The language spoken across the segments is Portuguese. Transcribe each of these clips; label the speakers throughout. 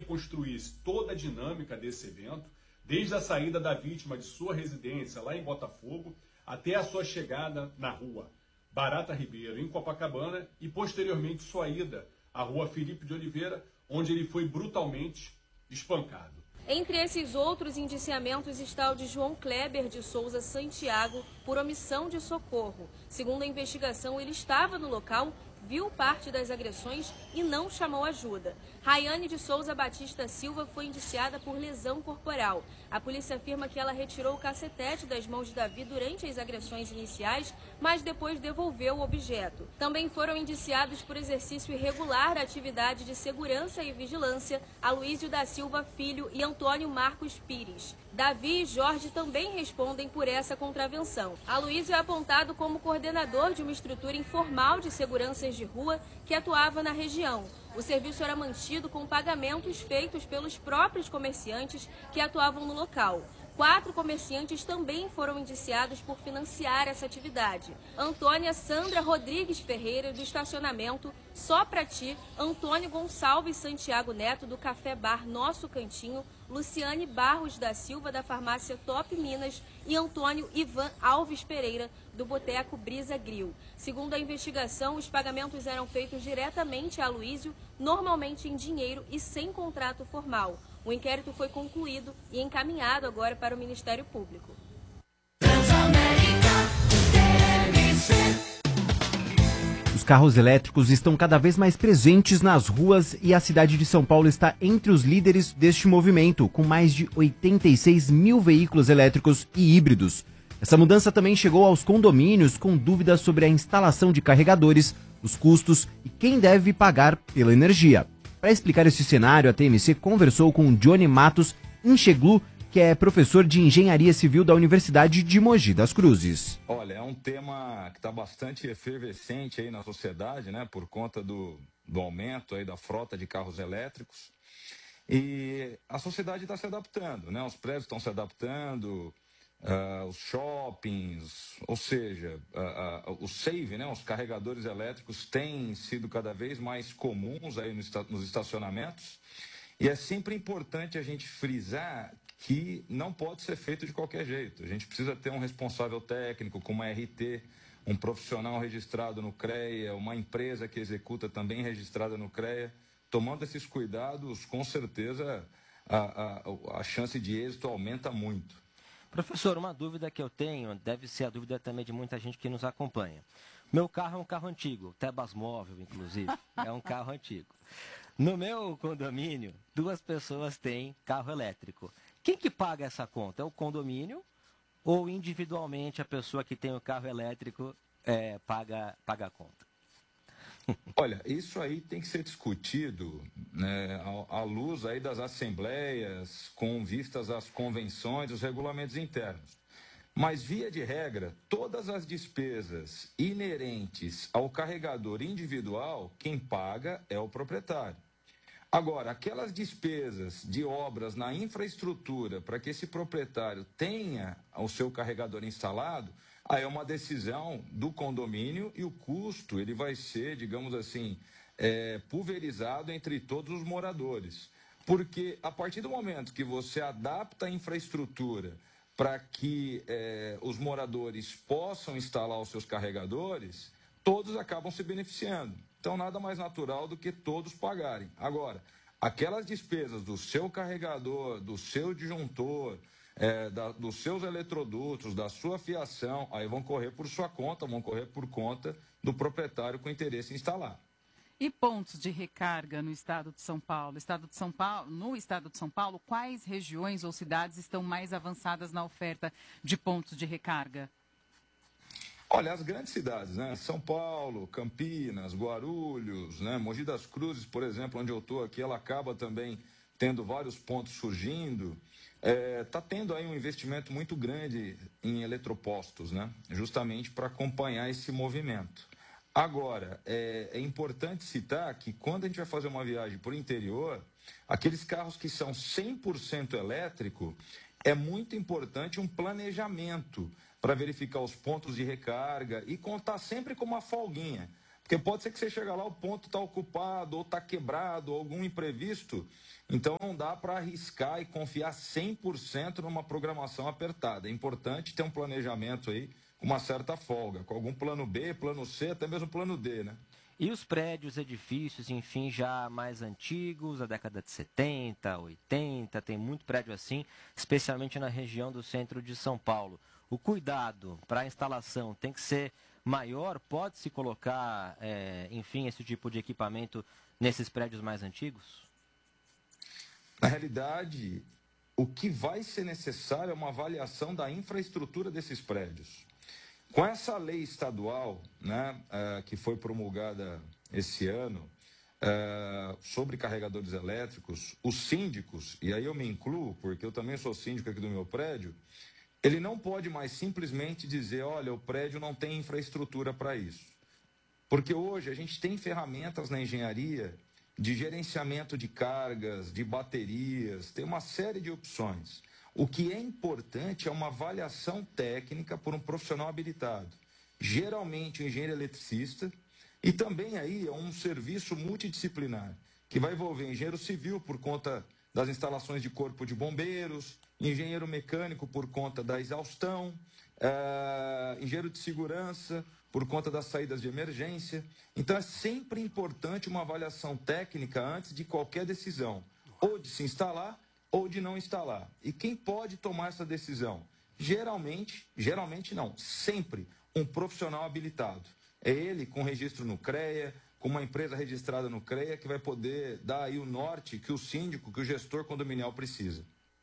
Speaker 1: reconstruísse toda a dinâmica desse evento, desde a saída da vítima de sua residência lá em Botafogo até a sua chegada na rua Barata Ribeiro, em Copacabana, e posteriormente sua ida à rua Felipe de Oliveira, onde ele foi brutalmente espancado.
Speaker 2: Entre esses outros indiciamentos está o de João Kleber de Souza Santiago por omissão de socorro. Segundo a investigação, ele estava no local, viu parte das agressões e não chamou ajuda. Rayane de Souza Batista Silva foi indiciada por lesão corporal. A polícia afirma que ela retirou o cacetete das mãos de Davi durante as agressões iniciais, mas depois devolveu o objeto. Também foram indiciados por exercício irregular da atividade de segurança e vigilância Aloísio da Silva Filho e Antônio Marcos Pires. Davi e Jorge também respondem por essa contravenção. Aloísio é apontado como coordenador de uma estrutura informal de seguranças de rua que atuava na região. O serviço era mantido com pagamentos feitos pelos próprios comerciantes que atuavam no local. 4 comerciantes também foram indiciados por financiar essa atividade. Antônia Sandra Rodrigues Ferreira, do estacionamento Só Pra Ti, Antônio Gonçalves Santiago Neto, do Café Bar Nosso Cantinho, Luciane Barros da Silva, da farmácia Top Minas, e Antônio Ivan Alves Pereira, do Boteco Brisa Grill. Segundo a investigação, os pagamentos eram feitos diretamente a Aloísio, normalmente em dinheiro e sem contrato formal. O inquérito foi concluído e encaminhado agora para o Ministério Público.
Speaker 3: Os carros elétricos estão cada vez mais presentes nas ruas e a cidade de São Paulo está entre os líderes deste movimento, com mais de 86 mil veículos elétricos e híbridos. Essa mudança também chegou aos condomínios com dúvidas sobre a instalação de carregadores, os custos e quem deve pagar pela energia. Para explicar esse cenário, a TMC conversou com Johnny Matos Incheglu, que é professor de Engenharia Civil da Universidade de Mogi das Cruzes.
Speaker 4: Olha, é um tema que está bastante efervescente aí na sociedade, né, por conta do aumento aí da frota de carros elétricos. E a sociedade está se adaptando, né, os prédios estão se adaptando, os shoppings, ou seja, o SAVE, né, os carregadores elétricos têm sido cada vez mais comuns aí nos estacionamentos. E é sempre importante a gente frisar que não pode ser feito de qualquer jeito. A gente precisa ter um responsável técnico, com uma RT, um profissional registrado no CREA, uma empresa que executa também registrada no CREA. Tomando esses cuidados, com certeza a chance de êxito aumenta muito.
Speaker 5: Professor, uma dúvida que eu tenho, deve ser a dúvida também de muita gente que nos acompanha. Meu carro é um carro antigo, Tebas Móvel, inclusive, é um carro antigo. No meu condomínio, 2 pessoas têm carro elétrico. Quem que paga essa conta? É o condomínio ou individualmente a pessoa que tem o carro elétrico paga a conta?
Speaker 4: Olha, isso aí tem que ser discutido, né, à luz aí das assembleias, com vistas às convenções, os regulamentos internos. Mas, via de regra, todas as despesas inerentes ao carregador individual, quem paga é o proprietário. Agora, aquelas despesas de obras na infraestrutura para que esse proprietário tenha o seu carregador instalado, aí é uma decisão do condomínio e o custo ele vai ser, digamos assim, pulverizado entre todos os moradores. Porque a partir do momento que você adapta a infraestrutura para que os moradores possam instalar os seus carregadores, todos acabam se beneficiando. Então, nada mais natural do que todos pagarem. Agora, aquelas despesas do seu carregador, do seu disjuntor, dos seus eletrodutos, da sua fiação, aí vão correr por sua conta, vão correr por conta do proprietário com interesse em instalar.
Speaker 6: E pontos de recarga no estado de São Paulo? No estado de São Paulo, quais regiões ou cidades estão mais avançadas na oferta de pontos de recarga?
Speaker 4: Olha, as grandes cidades, né? São Paulo, Campinas, Guarulhos, né? Mogi das Cruzes, por exemplo, onde eu estou aqui, ela acaba também tendo vários pontos surgindo. Está tendo aí um investimento muito grande em eletropostos, né? Justamente para acompanhar esse movimento. Agora, é importante citar que quando a gente vai fazer uma viagem por interior, aqueles carros que são 100% elétrico, é muito importante um planejamento para verificar os pontos de recarga e contar sempre com uma folguinha. Porque pode ser que você chega lá, o ponto está ocupado, ou está quebrado, ou algum imprevisto. Então não dá para arriscar e confiar 100% numa programação apertada. É importante ter um planejamento aí com uma certa folga, com algum plano B, plano C, até mesmo plano D, né?
Speaker 5: E os prédios, edifícios, enfim, já mais antigos, da década de 70, 80, tem muito prédio assim, especialmente na região do centro de São Paulo. O cuidado para a instalação tem que ser maior? Pode-se colocar, enfim, esse tipo de equipamento nesses prédios mais antigos?
Speaker 4: Na realidade, o que vai ser necessário é uma avaliação da infraestrutura desses prédios. Com essa lei estadual, né, que foi promulgada esse ano, sobre carregadores elétricos, os síndicos, e aí eu me incluo, porque eu também sou síndico aqui do meu prédio, ele não pode mais simplesmente dizer, olha, o prédio não tem infraestrutura para isso. Porque hoje a gente tem ferramentas na engenharia de gerenciamento de cargas, de baterias, tem uma série de opções. O que é importante é uma avaliação técnica por um profissional habilitado. Geralmente um engenheiro eletricista, e também aí é um serviço multidisciplinar, que vai envolver engenheiro civil por conta das instalações de corpo de bombeiros, engenheiro mecânico por conta da exaustão, engenheiro de segurança por conta das saídas de emergência. Então é sempre importante uma avaliação técnica antes de qualquer decisão, ou de se instalar ou de não instalar. E quem pode tomar essa decisão? Geralmente não, sempre um profissional habilitado. É ele com registro no CREA, com uma empresa registrada no CREA, que vai poder dar aí o norte que o síndico, que o gestor condominial precisa.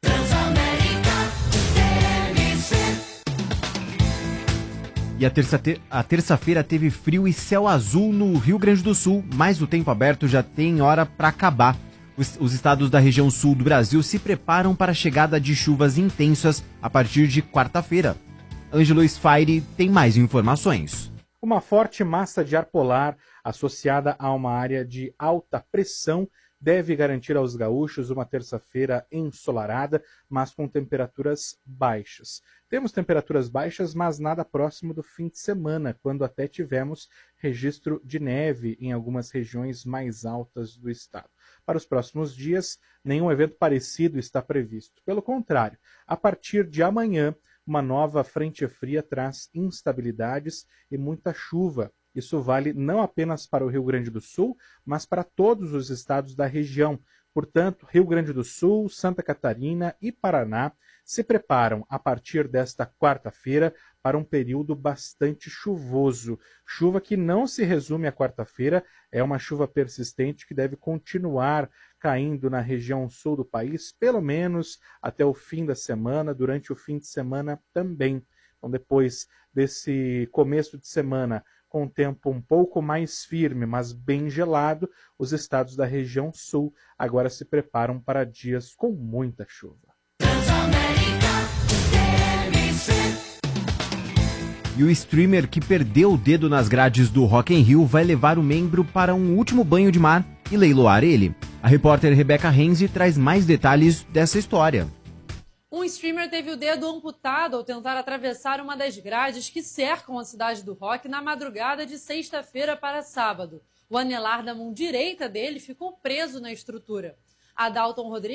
Speaker 3: E a terça-feira teve frio e céu azul no Rio Grande do Sul, mas o tempo aberto já tem hora para acabar. Os estados da região sul do Brasil se preparam para a chegada de chuvas intensas a partir de quarta-feira. Ângelo Sfairi tem mais informações.
Speaker 7: Uma forte massa de ar polar associada a uma área de alta pressão deve garantir aos gaúchos uma terça-feira ensolarada, mas com temperaturas baixas. Temos temperaturas baixas, mas nada próximo do fim de semana, quando até tivemos registro de neve em algumas regiões mais altas do estado. Para os próximos dias, nenhum evento parecido está previsto. Pelo contrário, a partir de amanhã, uma nova frente fria traz instabilidades e muita chuva. Isso vale não apenas para o Rio Grande do Sul, mas para todos os estados da região. Portanto, Rio Grande do Sul, Santa Catarina e Paraná se preparam a partir desta quarta-feira para um período bastante chuvoso. Chuva que não se resume à quarta-feira, é uma chuva persistente que deve continuar caindo na região sul do país, pelo menos até o fim da semana, durante o fim de semana também. Então, depois desse começo de semana, com um tempo um pouco mais firme, mas bem gelado, os estados da região sul agora se preparam para dias com muita chuva.
Speaker 3: E o streamer que perdeu o dedo nas grades do Rock in Rio vai levar o membro para um último banho de mar e leiloar ele. A repórter Rebeca Renzi traz mais detalhes dessa história.
Speaker 8: Um streamer teve o dedo amputado ao tentar atravessar uma das grades que cercam a cidade do rock na madrugada de sexta-feira para sábado. O anelar da mão direita dele ficou preso na estrutura. Adalton Rodrigues